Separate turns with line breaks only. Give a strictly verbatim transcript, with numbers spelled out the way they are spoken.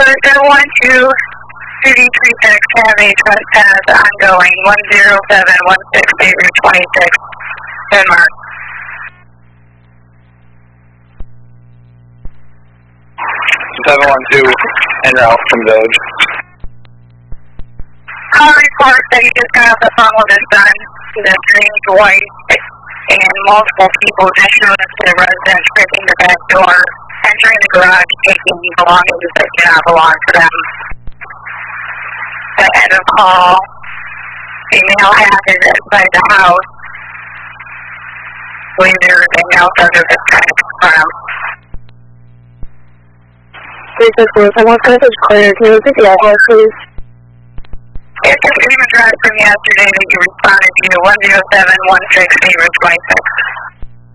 seven one two City Prefix have a trespass ongoing, one zero seven one six eight Route twenty-six, Denmark.
seven one two, en route from Village.
Call report that you just got off the phone with his son, the dreamed wife, and multiple people just showed up to the residence, breaking the back door, entering the garage, taking belongings that do not belong to them. The end of call, female half is inside the house, leave everything else under this kind of confirm.
three six four, someone's going to clear. Can you repeat the address, please?
It's the same address from yesterday that you responded to, one zero seven one six eight Route twenty-six.